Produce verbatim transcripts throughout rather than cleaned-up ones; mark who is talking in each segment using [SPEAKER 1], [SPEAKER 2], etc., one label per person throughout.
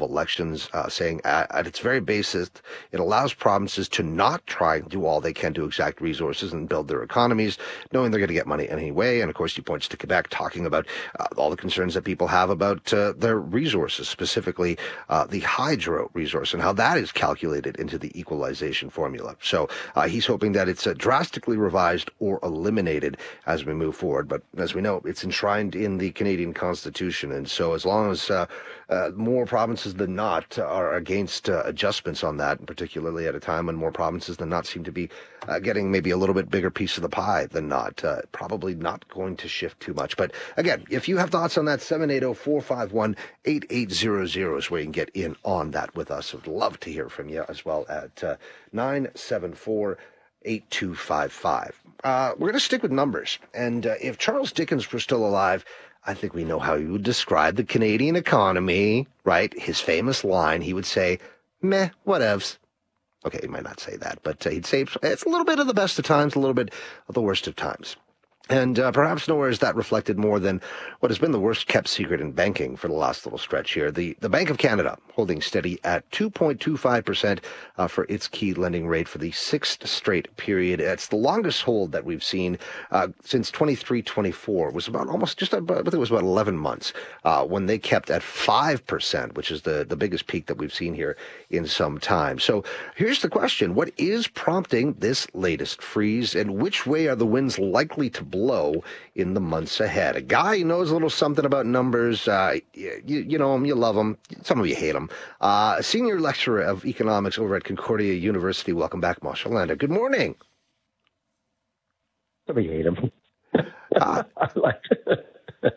[SPEAKER 1] elections, uh, saying at, at its very basis, it allows provinces to not try and do all they can to exact resources and build their economies, knowing they're going to get money anyway. And of course, he points to Quebec, talking about uh, all the concerns that people have about uh, their resources, specifically uh, the hydro resource, and how that is calculated into the equalization formula. So uh, he's hoping that it's uh, drastically revised or eliminated as we move forward. But as we know, it's enshrined in the Canadian Constitution. And so as long as uh, uh, more provinces than not are against uh, adjustments on that, particularly at a time when more provinces than not seem to be uh, getting maybe a little bit bigger piece of the pie than not, uh, probably not going to shift too much. But again, if you have thoughts on that, seven eight zero, four five one, eight eight zero zero is where you can get in on that with us. I'd love to hear from you as well at uh, nine seven four, eight two five five. Uh, we're going to stick with numbers. And uh, if Charles Dickens were still alive, I think we know how he would describe the Canadian economy, right? His famous line, he would say, meh, whatevs. Okay, he might not say that, but uh, he'd say it's a little bit of the best of times, a little bit of the worst of times. And uh, perhaps nowhere is that reflected more than what has been the worst kept secret in banking for the last little stretch here. The the Bank of Canada holding steady at two point two five percent uh, for its key lending rate for the sixth straight period. It's the longest hold that we've seen uh, since twenty-three twenty-four. It was about almost just about, I think it was about eleven months uh, when they kept at five percent, which is the, the biggest peak that we've seen here in some time. So here's the question. What is prompting this latest freeze, and which way are the winds likely to blow in the months ahead? A guy who knows a little something about numbers. Uh, you, you know him, you love him. Some of you hate him. Uh, a senior lecturer of economics over at Concordia University. Welcome back, Masha Landa. Good morning.
[SPEAKER 2] Some of you hate him.
[SPEAKER 1] Uh,
[SPEAKER 2] I like it.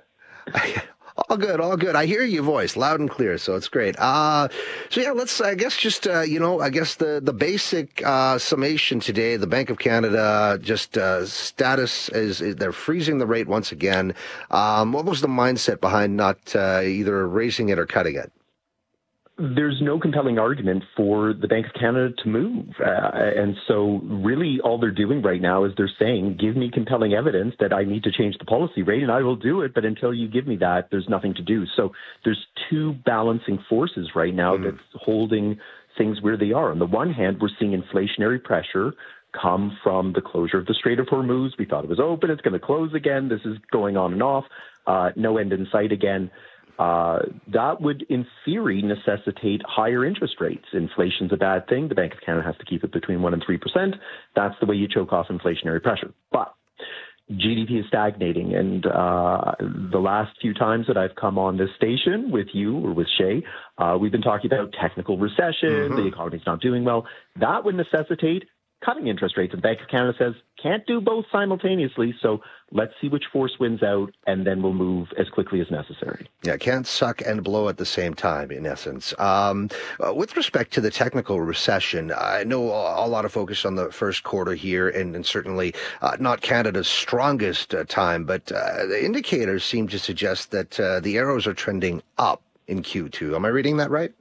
[SPEAKER 1] All good, all good. I hear your voice loud and clear, so it's great. Uh, so yeah, let's, I guess, just, uh, you know, I guess the, the basic uh, summation today, the Bank of Canada, just uh, status is, is they're freezing the rate once again. Um, what was the mindset behind not uh, either raising it or cutting it?
[SPEAKER 2] There's no compelling argument for the Bank of Canada to move. Uh, and so really all they're doing right now is they're saying, give me compelling evidence that I need to change the policy rate and I will do it. But until you give me that, there's nothing to do. So there's two balancing forces right now mm. that's holding things where they are. On the one hand, we're seeing inflationary pressure come from the closure of the Strait of Hormuz. We thought it was open. It's going to close again. This is going on and off. Uh, no end in sight again. Uh, that would, in theory, necessitate higher interest rates. Inflation's a bad thing. The Bank of Canada has to keep it between one and three percent. That's the way you choke off inflationary pressure. But G D P is stagnating, and uh, the last few times that I've come on this station with you or with Shay, uh, we've been talking about technical recession, mm-hmm. the economy's not doing well. That would necessitate cutting interest rates. And the Bank of Canada says, can't do both simultaneously, so let's see which force wins out, and then we'll move as quickly as necessary.
[SPEAKER 1] Yeah, can't suck and blow at the same time, in essence. Um, uh, with respect to the technical recession, I know a, a lot of focus on the first quarter here, and, and certainly uh, not Canada's strongest uh, time, but uh, the indicators seem to suggest that uh, the arrows are trending up in Q two. Am I reading that right?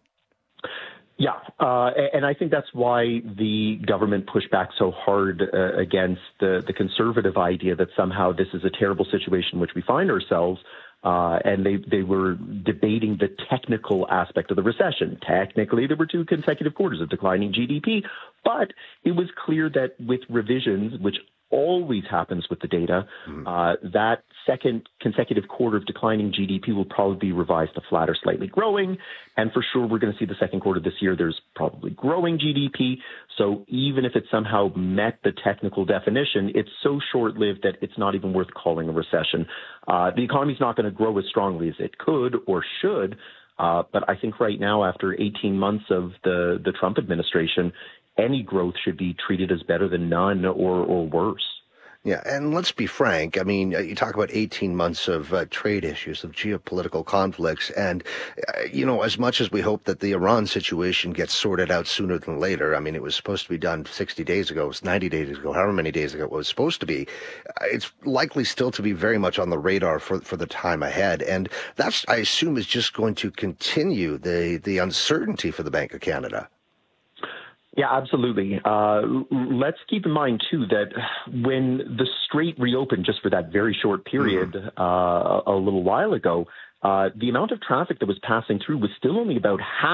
[SPEAKER 2] Yeah, uh, and I think that's why the government pushed back so hard uh, against the, the conservative idea that somehow this is a terrible situation in which we find ourselves. Uh, and they, they were debating the technical aspect of the recession. Technically, there were two consecutive quarters of declining G D P, but it was clear that with revisions, which always happens with the data, mm-hmm. uh, that second consecutive quarter of declining G D P will probably be revised to flat or slightly growing. And for sure, we're going to see the second quarter this year, there's probably growing G D P. So even if it somehow met the technical definition, it's so short-lived that it's not even worth calling a recession. Uh, the economy's not going to grow as strongly as it could or should. Uh, but I think right now, after eighteen months of the, the Trump administration, any growth should be treated as better than none or, or worse.
[SPEAKER 1] Yeah, and let's be frank. I mean, you talk about eighteen months of uh, trade issues, of geopolitical conflicts, and, uh, you know, as much as we hope that the Iran situation gets sorted out sooner than later, I mean, it was supposed to be done sixty days ago, it was ninety days ago, however many days ago it was supposed to be, uh, it's likely still to be very much on the radar for, for the time ahead. And that's, I assume, is just going to continue the, the uncertainty for the Bank of Canada.
[SPEAKER 2] Yeah, absolutely. Uh, let's keep in mind, too, that when the Strait reopened just for that very short period mm. uh, a little while ago, uh, the amount of traffic that was passing through was still only about half